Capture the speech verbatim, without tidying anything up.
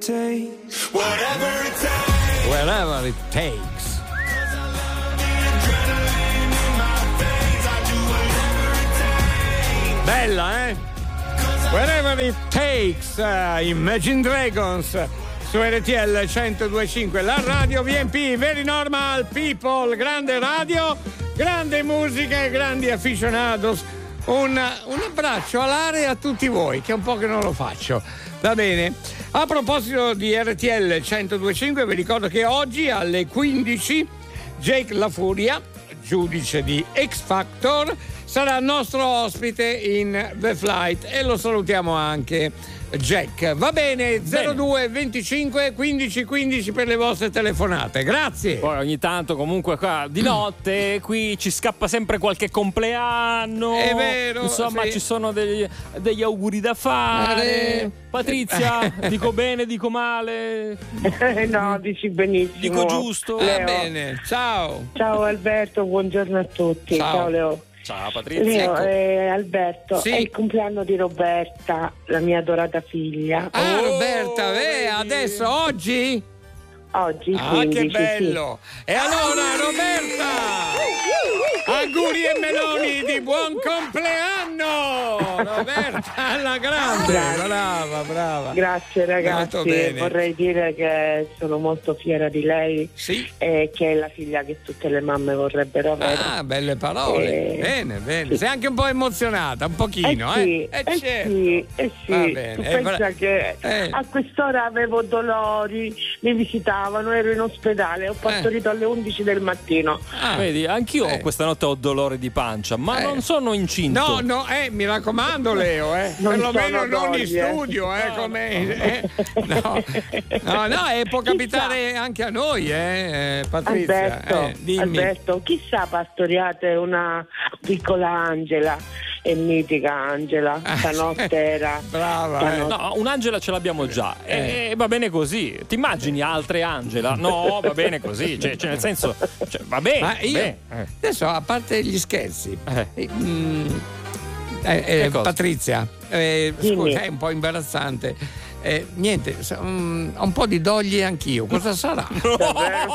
takes. Whatever it takes. Wherever it takes. Bella, eh? Wherever it takes, uh, Imagine Dragons su R T L centodue e cinque, la radio V M P, Very Normal People, grande radio, grande musica e grandi aficionados. Un, un abbraccio all'area a tutti voi, che è un po' che non lo faccio. Va bene. A proposito di R T L centodue e cinque, vi ricordo che oggi alle quindici Jake La Furia, giudice di X Factor, sarà nostro ospite in The Flight e lo salutiamo anche Jack. Va bene, zero due venticinque quindici quindici per le vostre telefonate. Grazie. Poi ogni tanto comunque qua di notte qui ci scappa sempre qualche compleanno. È vero. Insomma, sì. ci sono degli, degli auguri da fare. Eh, Patrizia, dico bene, dico male? No, dici benissimo. Dico giusto? Va Leo. bene, ciao. Ciao Alberto, buongiorno a tutti. Ciao. Ciao Leo. Ciao Patrizia. Leo, ecco. eh, Alberto, Sì. è il compleanno di Roberta, la mia adorata figlia. Ah, Oh, Roberta, beh, vedi? adesso oggi? Oggi Ah, quindici, che bello! E allora, Roberta, auguri e meloni di buon compleanno! Roberta, alla grande! Grazie. Brava, brava. Sì. Grazie ragazzi, Molto bene. vorrei dire che sono molto fiera di lei Sì. e che è la figlia che tutte le mamme vorrebbero avere. Ah, belle parole. Eh, bene, bene. sì. Sei anche un po' emozionata, un Eh pochino, sì, eh? eh certo. sì, eh sì. Va bene. Tu Eh, pensa bra- che eh. a quest'ora avevo dolori, mi visitavano, ero in ospedale, ho partorito alle undici del mattino. Ah. Vedi, anch'io Eh. questa notte ho dolore di pancia, ma Eh. non sono incinto. No, no, eh, mi raccomando Leo, eh. Non Perlomeno sono non in doglie. studio, eh, come eh. No. no, no, e può capitare anche a noi, eh, eh, Patrizia. Alberto, eh, dimmi. Alberto, chissà partoriate una piccola Angela, è mitica Angela, stanotte era. Brava, eh. stanotte- No, un'Angela ce l'abbiamo già e e va bene così. Ti immagini altre Angela? No, va bene così. Cioè, cioè, nel senso, cioè, va bene. Ma io bene. Eh. adesso, a parte gli scherzi, Eh. eh, mm, eh, eh, Che cosa? Patrizia, eh, Dimmi. scusa, è un po' imbarazzante. Eh, niente, sa- mm, ho un po' di doglie anch'io. Cosa sarà? Davvero?